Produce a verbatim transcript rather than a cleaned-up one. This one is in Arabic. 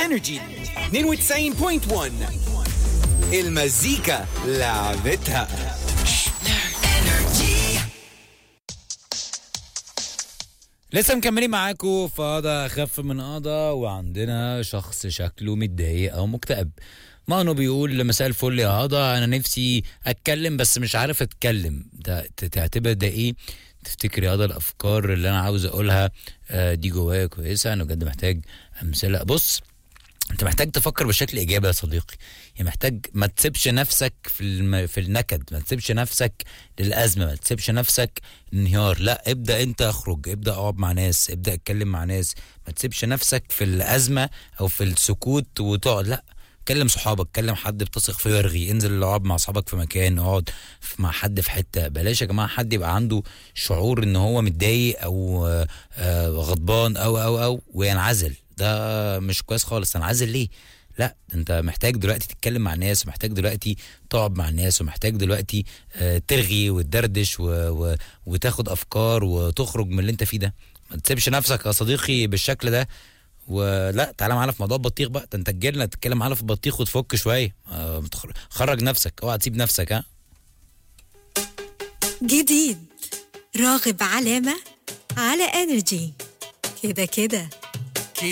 انرجي اثنين وتسعين فاصلة واحد. المزيكا لعبتها. لسه مكملين معاكم في قضا اخف من قضا، وعندنا شخص شكله متضايق او مكتئب. ما انه بيقول مساء الفل يا قضا، انا نفسي اتكلم بس مش عارف اتكلم. ده تعتبر ده ايه؟ تفتكر يا قضا الافكار اللي انا عاوز اقولها آه دي جوايا كويسه؟ انا بجد محتاج امثله. بص، انت محتاج تفكر بشكل ايجابي يا صديقي. يعني محتاج ما تسيبش نفسك في الم... في النكد، ما تسيبش نفسك للازمه، ما تسيبش نفسك انهيار. لا، ابدا انت اخرج، ابدا اقعد مع ناس، ابدا اتكلم مع ناس. ما تسيبش نفسك في الازمه او في السكوت وتقعد. لا، كلم صحابك، كلم حد بتثق فيه وارغي، انزل اقعد مع اصحابك في مكان، اقعد مع حد في حته. بلاش يا جماعه حد يبقى عنده شعور ان هو متضايق او آه غضبان او او او وينعزل. ده مش كويس خالص. انعزل ليه؟ لا، انت محتاج دلوقتي تتكلم مع الناس، ومحتاج دلوقتي تقعد مع الناس، ومحتاج دلوقتي آه ترغي وتدردش و... و... وتاخد افكار وتخرج من اللي انت فيه ده. ما تسيبش نفسك يا صديقي بالشكل ده. ولا تعالى معانا في موضوع البطيخ بقى. ده انت تجيلنا تتكلم معانا في البطيخ وتفك شويه. آه خرج نفسك، اوعى تسيب نفسك. ها، جديد راغب علامه على انرجي كده كده.